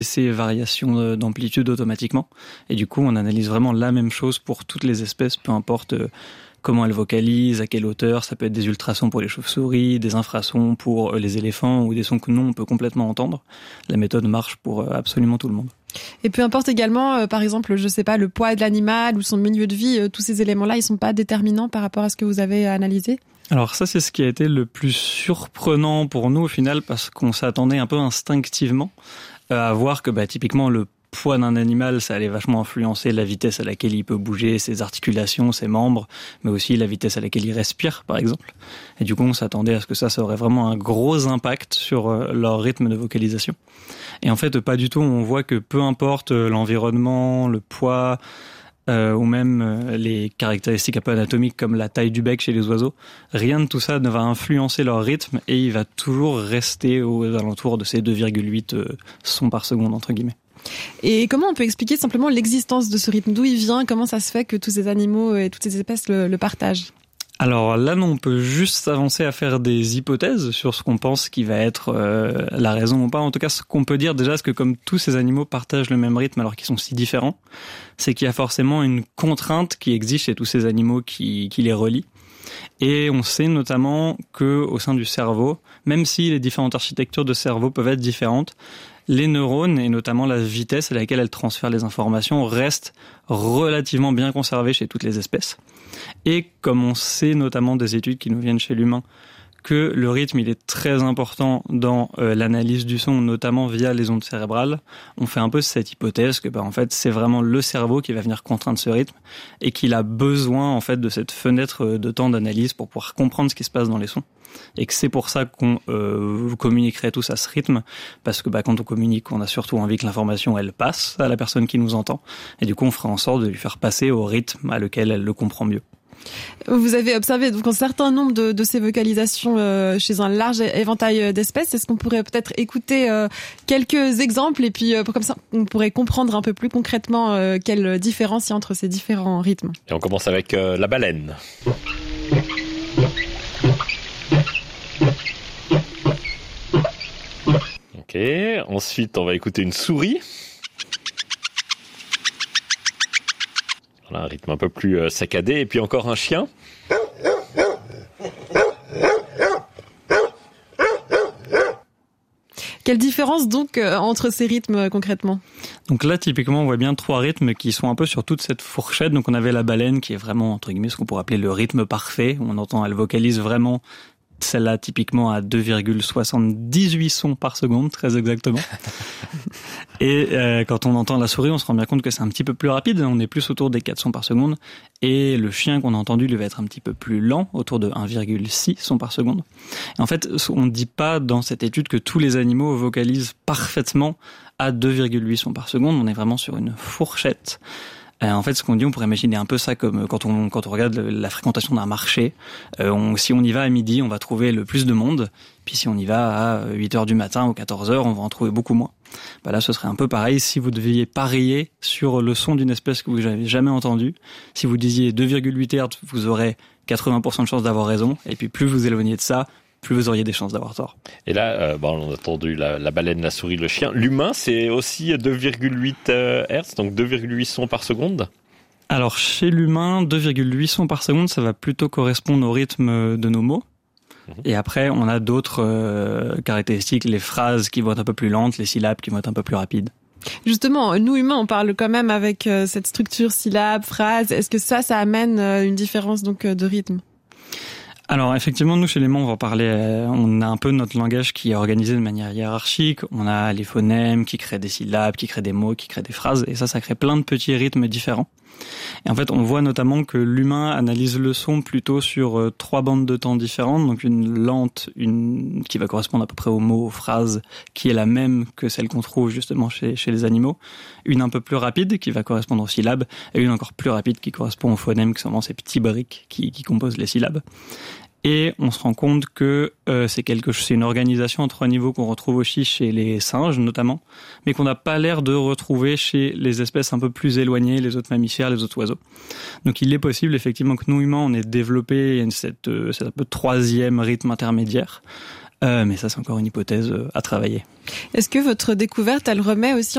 ces variations d'amplitude automatiquement. Et du coup, on analyse vraiment la même chose pour toutes les espèces, peu importe comment elles vocalisent, à quelle hauteur. Ça peut être des ultrasons pour les chauves-souris, des infrasons pour les éléphants ou des sons que nous, on peut complètement entendre. La méthode marche pour absolument tout le monde. Et peu importe également, par exemple, je sais pas, le poids de l'animal ou son milieu de vie, tous ces éléments-là, ils sont pas déterminants par rapport à ce que vous avez analysé ? Alors ça, c'est ce qui a été le plus surprenant pour nous au final, parce qu'on s'attendait un peu instinctivement à voir que typiquement le poids d'un animal, ça allait vachement influencer la vitesse à laquelle il peut bouger, ses articulations, ses membres, mais aussi la vitesse à laquelle il respire, par exemple. Et du coup, on s'attendait à ce que ça aurait vraiment un gros impact sur leur rythme de vocalisation. Et en fait, pas du tout. On voit que peu importe l'environnement, le poids, ou même les caractéristiques un peu anatomiques comme la taille du bec chez les oiseaux, rien de tout ça ne va influencer leur rythme et il va toujours rester aux alentours de ces 2,8 sons par seconde, entre guillemets. Et comment on peut expliquer simplement l'existence de ce rythme ? D'où il vient ? Comment ça se fait que tous ces animaux et toutes ces espèces le partagent ? Alors là, non, on peut juste s'avancer à faire des hypothèses sur ce qu'on pense qui va être la raison ou pas. En tout cas, ce qu'on peut dire déjà, c'est que comme tous ces animaux partagent le même rythme alors qu'ils sont si différents, c'est qu'il y a forcément une contrainte qui existe chez tous ces animaux qui les relie. Et on sait notamment que au sein du cerveau, même si les différentes architectures de cerveau peuvent être différentes, les neurones, et notamment la vitesse à laquelle elles transfèrent les informations, restent relativement bien conservées chez toutes les espèces. Et comme on sait notamment des études qui nous viennent chez l'humain, que le rythme il est très important dans l'analyse du son, notamment via les ondes cérébrales, on fait un peu cette hypothèse que en fait c'est vraiment le cerveau qui va venir contraindre ce rythme et qu'il a besoin en fait de cette fenêtre de temps d'analyse pour pouvoir comprendre ce qui se passe dans les sons. Et que c'est pour ça qu'on communiquerait tous à ce rythme, parce que quand on communique, on a surtout envie que l'information elle passe à la personne qui nous entend, et du coup on ferait en sorte de lui faire passer au rythme à lequel elle le comprend mieux. Vous avez observé donc un certain nombre de ces vocalisations chez un large éventail d'espèces. Est-ce qu'on pourrait peut-être écouter quelques exemples et puis comme ça on pourrait comprendre un peu plus concrètement quelle différence il y a entre ces différents rythmes ? Et on commence avec la baleine. Ok, ensuite on va écouter une souris. Voilà, un rythme un peu plus saccadé. Et puis encore un chien. Quelle différence donc entre ces rythmes concrètement ? Donc là, typiquement, on voit bien 3 rythmes qui sont un peu sur toute cette fourchette. Donc on avait la baleine qui est vraiment, entre guillemets, ce qu'on pourrait appeler le rythme parfait. On entend, elle vocalise vraiment celle-là typiquement à 2,78 sons par seconde, très exactement. Et quand on entend la souris, on se rend bien compte que c'est un petit peu plus rapide, on est plus autour des 4 sons par seconde. Et le chien qu'on a entendu, lui, va être un petit peu plus lent, autour de 1,6 sons par seconde. Et en fait, on ne dit pas dans cette étude que tous les animaux vocalisent parfaitement à 2,8 sons par seconde, on est vraiment sur une fourchette. En fait, ce qu'on dit, on pourrait imaginer un peu ça comme quand on regarde la fréquentation d'un marché. Si on y va à midi, on va trouver le plus de monde. Puis si on y va à 8h du matin ou 14h, on va en trouver beaucoup moins. Là, ce serait un peu pareil si vous deviez parier sur le son d'une espèce que vous n'avez jamais entendue. Si vous disiez 2,8 Hz, vous aurez 80% de chances d'avoir raison. Et puis plus vous éloignez de ça, plus vous auriez des chances d'avoir tort. Et là, on a entendu la baleine, la souris, le chien. L'humain, c'est aussi 2,8 Hz, donc 2,8 sons par seconde. Alors, chez l'humain, 2,8 sons par seconde, ça va plutôt correspondre au rythme de nos mots. Et après, on a d'autres caractéristiques, les phrases qui vont être un peu plus lentes, les syllabes qui vont être un peu plus rapides. Justement, nous humains, on parle quand même avec cette structure syllabe, phrase. Est-ce que ça amène une différence donc de rythme ? Alors effectivement, nous chez les mots, on va parler, on a un peu notre langage qui est organisé de manière hiérarchique. On a les phonèmes qui créent des syllabes, qui créent des mots, qui créent des phrases, et ça crée plein de petits rythmes différents. Et en fait, on voit notamment que l'humain analyse le son plutôt sur 3 bandes de temps différentes, donc une lente, une qui va correspondre à peu près aux mots, aux phrases, qui est la même que celle qu'on trouve justement chez les animaux, une un peu plus rapide qui va correspondre aux syllabes, et une encore plus rapide qui correspond aux phonèmes, qui sont vraiment ces petits briques qui composent les syllabes. Et on se rend compte que c'est une organisation en 3 niveaux qu'on retrouve aussi chez les singes notamment, mais qu'on n'a pas l'air de retrouver chez les espèces un peu plus éloignées, les autres mammifères, les autres oiseaux. Donc il est possible effectivement que nous humains on ait développé cette un peu 3e rythme intermédiaire, mais ça c'est encore une hypothèse à travailler. Est-ce que votre découverte elle remet aussi